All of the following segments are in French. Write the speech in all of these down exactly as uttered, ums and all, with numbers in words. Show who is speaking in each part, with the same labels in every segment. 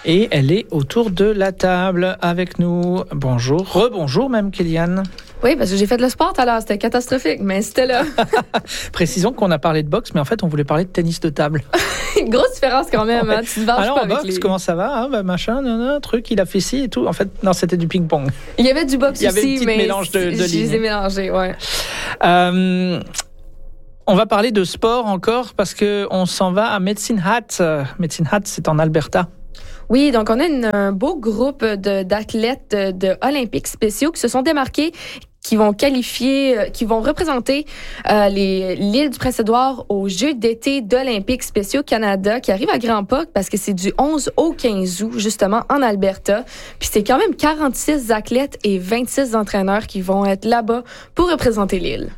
Speaker 1: Et elle est autour de la table avec nous. Bonjour, rebonjour même Kéliane.
Speaker 2: Oui, parce que j'ai fait de le sport tout à l'heure, c'était catastrophique, mais c'était là.
Speaker 1: Précisons qu'on a parlé de boxe, mais en fait on voulait parler de tennis de table.
Speaker 2: Grosse différence quand même, hein? Tu te vanges
Speaker 1: Alors
Speaker 2: pas
Speaker 1: en
Speaker 2: avec
Speaker 1: boxe,
Speaker 2: les...
Speaker 1: comment ça va hein? Bah, machin, non, non, truc, il a fait ci et tout. En fait, non, c'était du ping-pong.
Speaker 2: Il y avait du boxe
Speaker 1: Il y avait
Speaker 2: aussi,
Speaker 1: un petit
Speaker 2: mais
Speaker 1: mélange de, de
Speaker 2: je les ai
Speaker 1: lignes.
Speaker 2: mélangés, ouais.
Speaker 1: Euh, on va parler de sport encore parce qu'on s'en va à Medicine Hat. Medicine Hat, c'est en Alberta.
Speaker 2: Oui, donc on a une, un beau groupe de, d'athlètes de, de olympiques spéciaux qui se sont démarqués, qui vont qualifier, qui vont représenter euh, les, l'île du Prince-Édouard aux Jeux d'été d'Olympiques spéciaux Canada, qui arrivent à Grand-Pas parce que c'est du onze au quinze août, justement, en Alberta. Puis c'est quand même quarante-six athlètes et vingt-six entraîneurs qui vont être là-bas pour représenter l'île.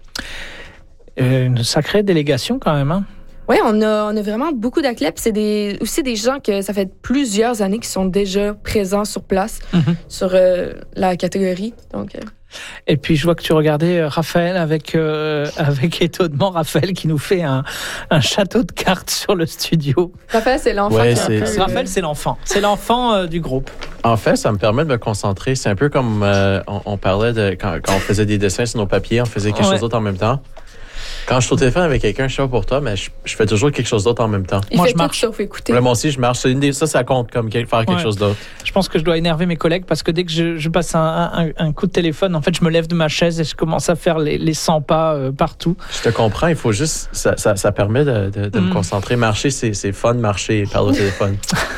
Speaker 1: Euh, une sacrée délégation quand même, hein?
Speaker 2: Oui, on a, on a vraiment beaucoup d'athlètes. Puis c'est des, aussi des gens que ça fait plusieurs années qui sont déjà présents sur place, mm-hmm. sur euh, la catégorie. Donc, euh...
Speaker 1: Et puis, je vois que tu regardais Raphaël avec, euh, avec étonnement, Raphaël qui nous fait un, un château de cartes sur le studio.
Speaker 2: Raphaël, c'est l'enfant.
Speaker 3: Ouais,
Speaker 2: qui
Speaker 3: c'est...
Speaker 2: peu...
Speaker 1: Raphaël, c'est l'enfant. C'est l'enfant euh, du groupe.
Speaker 3: En fait, ça me permet de me concentrer. C'est un peu comme euh, on, on parlait de quand, quand on faisait des dessins sur nos papiers, on faisait quelque ouais. chose d'autre en même temps. Quand je suis au téléphone avec quelqu'un, je sais pas pour toi, mais je, je fais toujours quelque chose d'autre en même temps.
Speaker 2: Il
Speaker 1: moi,
Speaker 2: fait
Speaker 1: je marche.
Speaker 2: Sauf écouter.
Speaker 3: Ouais, moi aussi, je marche. C'est une des, ça, ça compte comme faire quelque ouais. chose d'autre.
Speaker 1: Je pense que je dois énerver mes collègues parce que dès que je, je passe un, un, un coup de téléphone, en fait, je me lève de ma chaise et je commence à faire les, les cent pas euh, partout.
Speaker 3: Je te comprends. Il faut juste... Ça, ça, ça permet de, de, de mm. me concentrer. Marcher, c'est, c'est fun, marcher et parler au téléphone.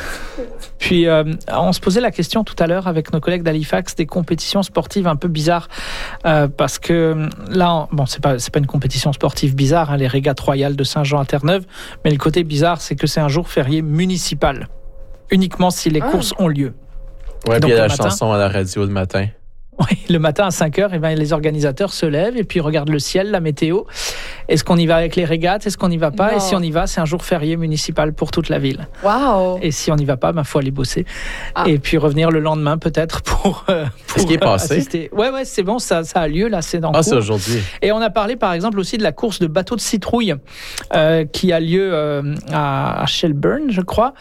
Speaker 1: Puis, euh, on se posait la question tout à l'heure avec nos collègues d'Halifax des compétitions sportives un peu bizarres. Euh, parce que là, bon, c'est pas, c'est pas une compétition sportive bizarre, hein, les régates royales de Saint-Jean à Terre-Neuve. Mais le côté bizarre, c'est que c'est un jour férié municipal. Uniquement si les ah. courses ont lieu.
Speaker 3: Ouais, puis il y a la matin, chanson à la radio le matin.
Speaker 1: Oui, le matin à cinq heures, eh ben, les organisateurs se lèvent et puis regardent le ciel, la météo. Est-ce qu'on y va avec les régates? Est-ce qu'on n'y va pas? Non. Et si on y va, c'est un jour férié municipal pour toute la ville.
Speaker 2: Wow.
Speaker 1: Et si on n'y va pas, il ben, faut aller bosser. Ah. Et puis revenir le lendemain peut-être pour, euh, pour
Speaker 3: Est-ce qui est passé?
Speaker 1: assister. Ouais, ouais, c'est bon, ça, ça a lieu, là, c'est dans
Speaker 3: Ah,
Speaker 1: cours.
Speaker 3: c'est aujourd'hui.
Speaker 1: Et on a parlé par exemple aussi de la course de bateaux de citrouille euh, qui a lieu euh, à, à Shelburne, je crois.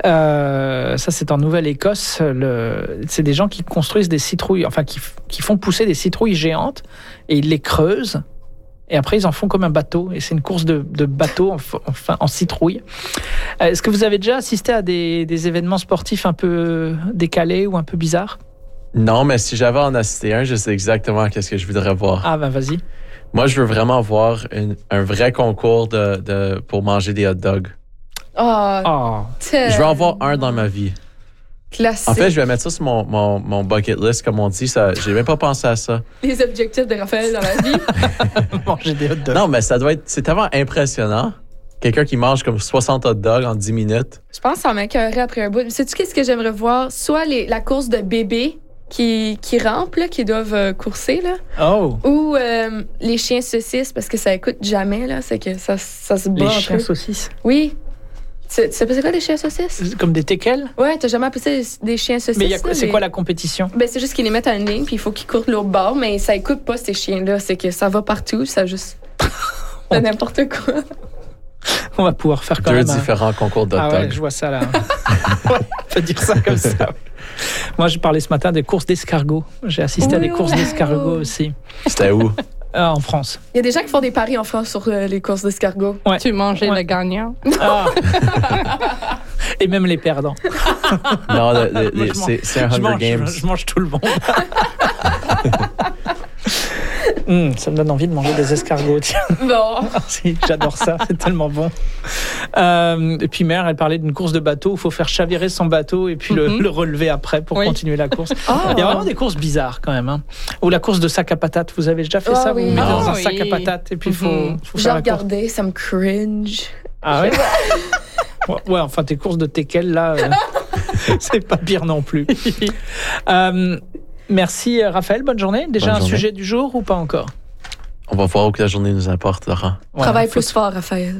Speaker 1: Euh, ça, c'est en Nouvelle-Écosse. Le... C'est des gens qui construisent des citrouilles, enfin qui, qui font pousser des citrouilles géantes et ils les creusent. Et après, ils en font comme un bateau. Et c'est une course de, de bateau en, enfin, en citrouille. Euh, est-ce que vous avez déjà assisté à des, des événements sportifs un peu décalés ou un peu bizarres?
Speaker 3: Non, mais si j'avais en assisté un, je sais exactement qu'est-ce que je voudrais voir.
Speaker 1: Ah ben vas-y.
Speaker 3: Moi, je veux vraiment voir une, un vrai concours de, de, pour manger des hot dogs.
Speaker 2: Oh,
Speaker 1: oh.
Speaker 3: Je veux en voir un dans ma vie.
Speaker 2: Classique.
Speaker 3: En fait, je vais mettre ça sur mon, mon, mon bucket list, comme on dit. Ça, j'ai même pas pensé à ça.
Speaker 2: Les objectifs de Raphaël dans la vie.
Speaker 1: Manger des hot dogs.
Speaker 3: Non, mais ça doit être... C'est tellement impressionnant. Quelqu'un qui mange comme soixante hot dogs en dix minutes.
Speaker 2: Je pense que ça m'écœurerait après un bout. Sais-tu qu'est-ce que j'aimerais voir? Soit les, la course de bébés qui, qui rampent, là, qui doivent euh, courser, là.
Speaker 1: Oh!
Speaker 2: Ou euh, les chiens saucisses, parce que ça écoute jamais, là. C'est que ça, ça se bat.
Speaker 1: Les chiens saucisses?
Speaker 2: Oui. Tu sais pas c'est quoi des chiens saucisses?
Speaker 1: Comme des teckels?
Speaker 2: Ouais, t'as jamais appelé ça des, des chiens saucisses?
Speaker 1: Mais y a quoi,
Speaker 2: là,
Speaker 1: c'est
Speaker 2: les...
Speaker 1: quoi la compétition?
Speaker 2: Ben, c'est juste qu'ils les mettent à une ligne, puis il faut qu'ils courent l'autre bord, mais ça écoute pas ces chiens-là. C'est que ça va partout, ça juste. C'est n'importe quoi.
Speaker 1: On va pouvoir faire quand
Speaker 3: Deux
Speaker 1: même.
Speaker 3: Deux différents
Speaker 1: un...
Speaker 3: concours d'hot dogs.
Speaker 1: Ah ouais, je vois ça là. Ouais, on peut dire ça comme ça. Moi, je parlais ce matin des courses d'escargots. J'ai assisté oui, à des courses ouais. d'escargots aussi.
Speaker 3: C'était où?
Speaker 1: Euh, en France.
Speaker 2: Il y a des gens qui font des paris en France sur euh, les courses d'escargots.
Speaker 4: Ouais. Tu mangeais
Speaker 1: ouais.
Speaker 4: le gagnant.
Speaker 1: Ah. Et même les perdants.
Speaker 3: Non, le, le, le, c'est, c'est un Hunger
Speaker 1: je mange,
Speaker 3: Games.
Speaker 1: Je, je mange tout le monde. Mmh, ça me donne envie de manger des escargots. Tiens.
Speaker 2: Bon.
Speaker 1: Si, j'adore ça, c'est tellement bon. Euh, et puis Mère, elle parlait d'une course de bateau où il faut faire chavirer son bateau et puis mm-hmm. le, le relever après pour oui. continuer la course. Oh. Il y a vraiment des courses bizarres quand même. Hein. Ou la course de sac à patates. Vous avez déjà fait oh, ça?
Speaker 2: Oui.
Speaker 1: Vous vous mettez
Speaker 2: oh,
Speaker 1: dans un
Speaker 2: oui.
Speaker 1: sac à patates et puis il faut,
Speaker 2: mm-hmm.
Speaker 1: faut
Speaker 2: J'ai
Speaker 1: faire
Speaker 2: regardé,
Speaker 1: la course.
Speaker 2: Ça me cringe.
Speaker 1: Ah ouais? Ouais, enfin tes courses de teckels là, euh, c'est pas pire non plus. euh, Merci Raphaël, bonne journée. Déjà bonne un journée. Sujet du jour ou pas encore?
Speaker 3: On va voir où que la journée nous apporte, Laurent.
Speaker 2: Ouais, Travaille plus faut... fort, Raphaël.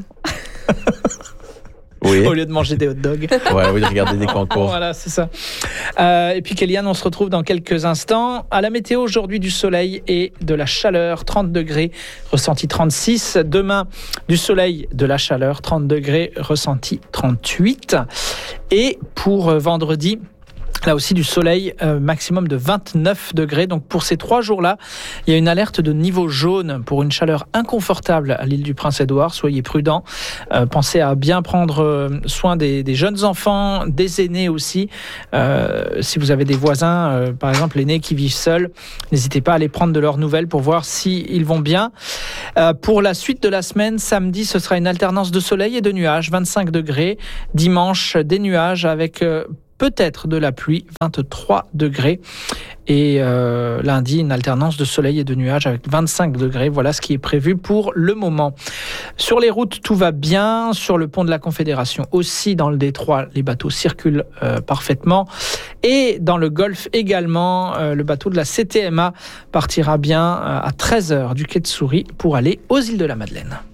Speaker 3: Oui.
Speaker 1: Au lieu de manger des hot dogs.
Speaker 3: Ouais, oui, de regarder des concours.
Speaker 1: Voilà, c'est ça. Euh, et puis, Kéliane, on se retrouve dans quelques instants. À la météo, aujourd'hui, du soleil et de la chaleur, trente degrés, ressenti trente-six. Demain, du soleil, de la chaleur, trente degrés, ressenti trente-huit. Et pour euh, vendredi, là aussi du soleil, euh, maximum de vingt-neuf degrés. Donc pour ces trois jours-là, il y a une alerte de niveau jaune pour une chaleur inconfortable à l'île du Prince-Édouard. Soyez prudents. Euh, pensez à bien prendre euh, soin des, des jeunes enfants, des aînés aussi. Euh, si vous avez des voisins, euh, par exemple l'aîné qui vit seul, n'hésitez pas à aller prendre de leurs nouvelles pour voir s'ils vont bien. Euh, pour la suite de la semaine, samedi, ce sera une alternance de soleil et de nuages, vingt-cinq degrés. Dimanche, des nuages avec euh, peut-être de la pluie, vingt-trois degrés. Et euh, lundi, une alternance de soleil et de nuages avec vingt-cinq degrés. Voilà ce qui est prévu pour le moment. Sur les routes, tout va bien. Sur le pont de la Confédération aussi, dans le détroit, les bateaux circulent euh, parfaitement. Et dans le Golfe également, euh, le bateau de la C T M A partira bien euh, à treize heures du quai de Souris pour aller aux îles de la Madeleine.